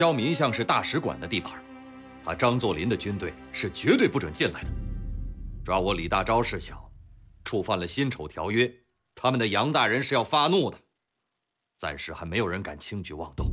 交民巷是大使馆的地盘，他张作霖的军队是绝对不准进来的。抓我李大钊事小，触犯了辛丑条约，他们的杨大人是要发怒的。暂时还没有人敢轻举妄动。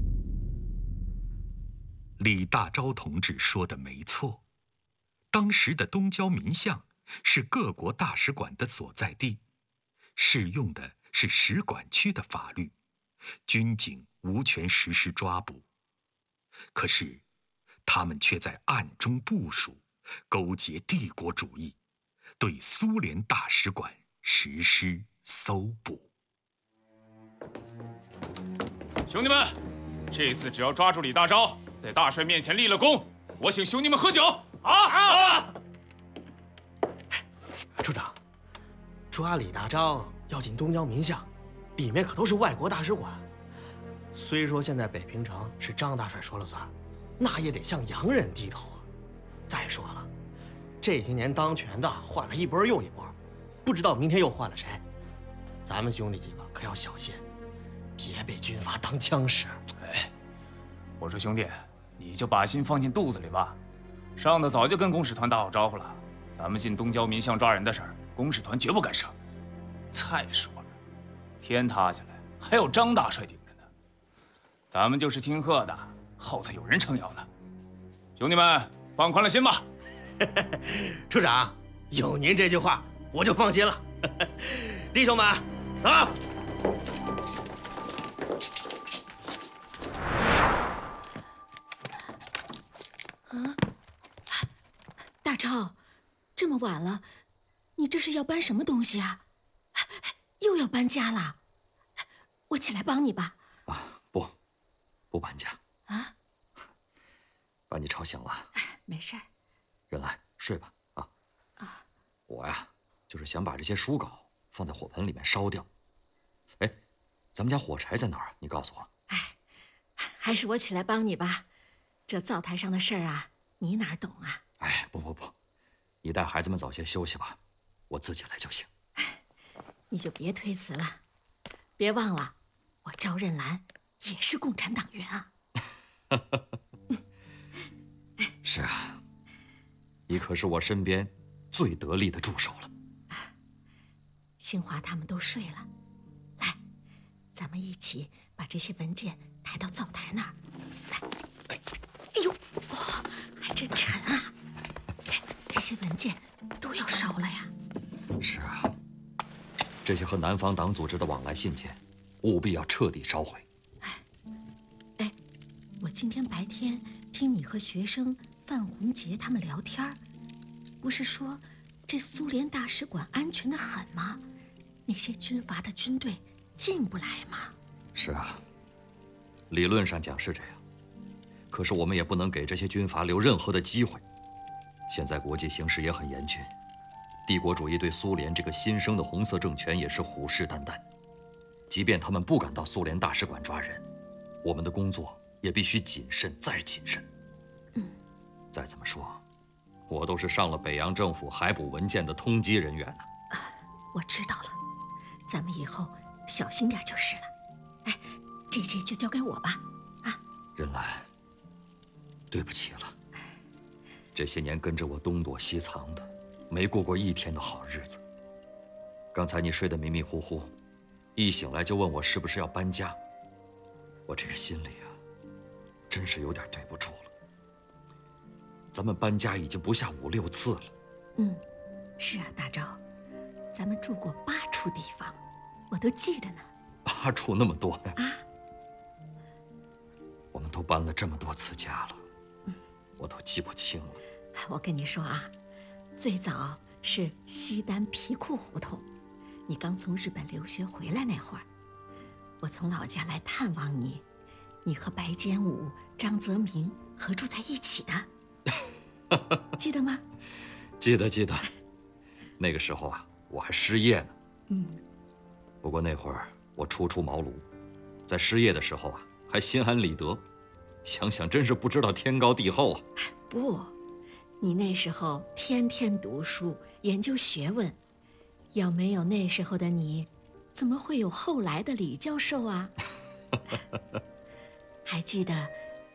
李大钊同志说的没错，当时的东交民巷是各国大使馆的所在地，适用的是使馆区的法律，军警无权实施抓捕。可是，他们却在暗中部署，勾结帝国主义，对苏联大使馆实施搜捕。 兄弟们，这次只要抓住李大钊，在大帅面前立了功，我请兄弟们喝酒！ 处长，抓李大钊要进东交民巷，里面可都是外国大使馆。虽说现在北平城是张大帅说了算，那也得向洋人低头啊。再说了，这些年当权的换了一波又一波，不知道明天又换了谁。咱们兄弟几个可要小心，别被军阀当枪使。 哎，我说兄弟，你就把心放进肚子里吧。上头早就跟公使团打好招呼了，咱们进东交民巷抓人的事儿，公使团绝不干涉。再说了，天塌下来还有张大帅顶着呢，咱们就是听贺的，后头有人撑腰呢。兄弟们，放宽了心吧。 处长，有您这句话，我就放心了。弟兄们，走！ 大钊，这么晚了，你这是要搬什么东西啊？又要搬家了？我起来帮你吧。 不搬家啊！ 把你吵醒了。 没事儿。 人来，睡吧。我呀，就是想把这些书稿放在火盆里面烧掉。哎，咱们家火柴在哪儿啊？你告诉我。 还是我起来帮你吧。这灶台上的事儿啊，你哪懂啊？ 不，你带孩子们早些休息吧，我自己来就行。 你就别推辞了，别忘了，我赵任兰也是共产党员啊。 是啊，你可是我身边最得力的助手了。 新华他们都睡了，来，咱们一起把这些文件抬到灶台那儿。来，哎呦，哇，还真沉啊！这些文件都要烧了呀。 是啊，这些和南方党组织的往来信件，务必要彻底烧毁。 我今天白天听你和学生范洪杰他们聊天，不是说这苏联大使馆安全得很吗？那些军阀的军队进不来吗？ 是啊，理论上讲是这样，可是我们也不能给这些军阀留任何的机会。现在国际形势也很严峻，帝国主义对苏联这个新生的红色政权也是虎视眈眈。即便他们不敢到苏联大使馆抓人，我们的工作也必须谨慎再谨慎。再怎么说，我都是上了北洋政府海捕文件的通缉人员呢。 我知道了，咱们以后小心点就是了。这些就交给我吧。 任兰，对不起了。这些年跟着我东躲西藏的，没过过一天的好日子。刚才你睡得迷迷糊糊，一醒来就问我是不是要搬家，我这个心里啊，真是有点对不住了。咱们搬家已经不下5、6次了。 是啊，大钊，咱们住过8处地方，我都记得呢。 8处那么多呀？我们都搬了这么多次家了，我都记不清了。 我跟你说啊，最早是西单皮裤胡同，你刚从日本留学回来那会儿，我从老家来探望你，你和白坚武、张泽民合住在一起的，记得吗？ 记得。那个时候啊，我还失业呢。不过那会儿我初出茅庐，在失业的时候啊，还心安理得，想想真是不知道天高地厚啊。 不，你那时候天天读书研究学问，要没有那时候的你，怎么会有后来的李教授啊？还记得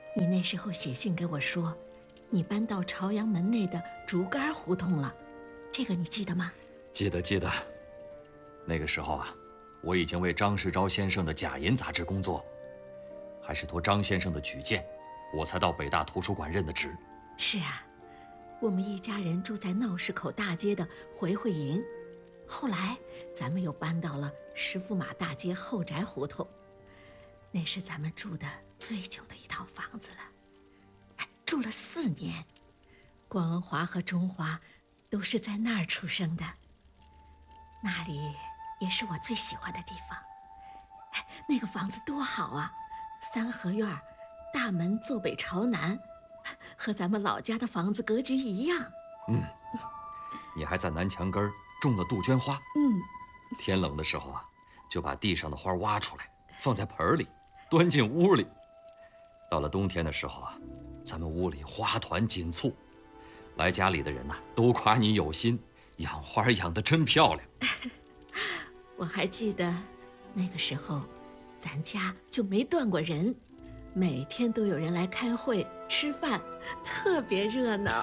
你那时候写信给我说，你搬到朝阳门内的竹竿胡同了，这个你记得吗？ 记得记得。那个时候啊，我已经为张世钊先生的《假银》杂志工作，还是托张先生的举荐，我才到北大图书馆任的职。 是啊，我们一家人住在闹市口大街的回回营，后来咱们又搬到了石驸马大街后宅胡同，那是咱们住的最久的一套房子了，住了4年。光华和中华都是在那儿出生的，那里也是我最喜欢的地方。那个房子多好啊，3合院，大门坐北朝南，和咱们老家的房子格局一样。 你还在南墙根儿种了杜鹃花。天冷的时候啊，就把地上的花挖出来，放在盆里，端进屋里。到了冬天的时候啊，咱们屋里花团锦簇，来家里的人呐，都夸你有心，养花养得真漂亮。 我还记得那个时候，咱家就没断过人，每天都有人来开会吃饭，特别热闹。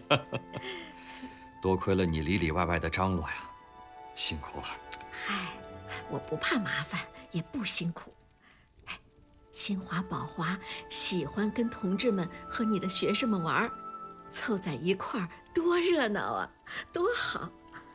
多亏了你里里外外的张罗呀，辛苦了。 嗨，我不怕麻烦，也不辛苦。清华、宝华喜欢跟同志们和你的学生们玩，凑在一块儿多热闹啊，多好。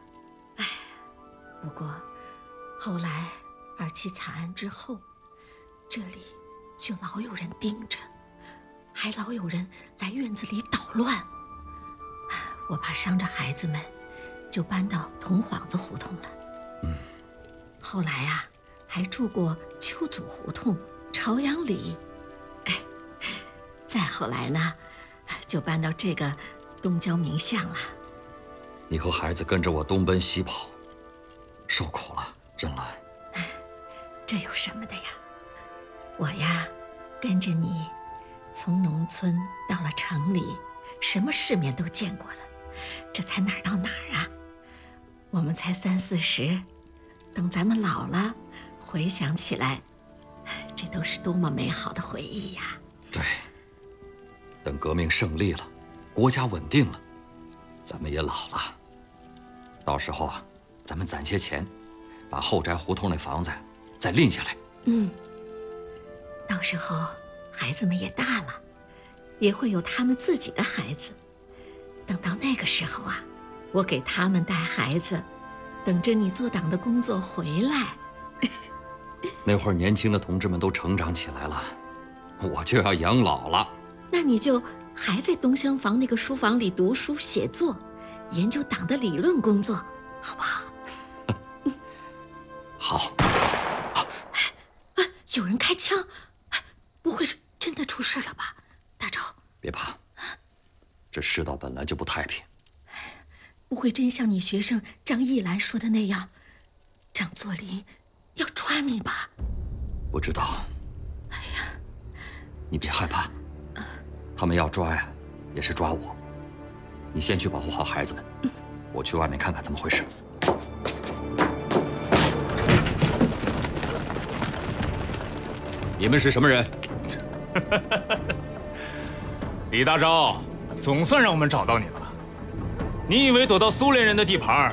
不过后来2起惨案之后，这里就老有人盯着，还老有人来院子里捣乱。我怕伤着孩子们，就搬到铜幌子胡同了。后来啊，还住过邱祖胡同、朝阳里。再后来呢，就搬到这个东郊民巷了。 你和孩子跟着我东奔西跑，受苦了，真兰。 这有什么的呀？我呀，跟着你，从农村到了城里，什么世面都见过了，这才哪儿到哪儿啊？我们才30、40，等咱们老了，回想起来，这都是多么美好的回忆呀！ 对，等革命胜利了，国家稳定了，咱们也老了。到时候啊，咱们攒些钱，把后宅胡同那房子再拎下来。 到时候孩子们也大了，也会有他们自己的孩子。等到那个时候啊，我给他们带孩子，等着你做党的工作回来。 那会儿年轻的同志们都成长起来了，我就要养老了。 那你就还在东厢房那个书房里读书写作，研究党的理论工作，好不好？ 好。 有人开枪，不会是真的出事了吧？大钊， 别怕，这世道本来就不太平。 不会真像你学生张义兰说的那样，张作霖要抓你吧？ 不知道。你别害怕，他们要抓呀，也是抓我。你先去保护好孩子们，我去外面看看怎么回事。你们是什么人？ 李大钊，总算让我们找到你了。你以为躲到苏联人的地盘